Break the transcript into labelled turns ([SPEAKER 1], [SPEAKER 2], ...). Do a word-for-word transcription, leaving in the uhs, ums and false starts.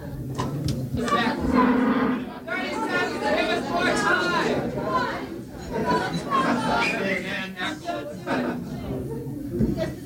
[SPEAKER 1] thirty seconds. Give us more time. Big man, now.